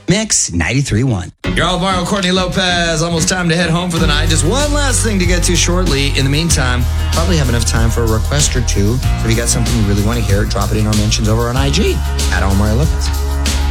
Mix 93.1. You're all Mario Courtney Lopez. Almost time to head home for the night. Just one last thing to get to shortly. In the meantime, probably have enough time for a request or two. So if you got something you really want to hear, drop it in our mentions over on IG at All Mario Lopez.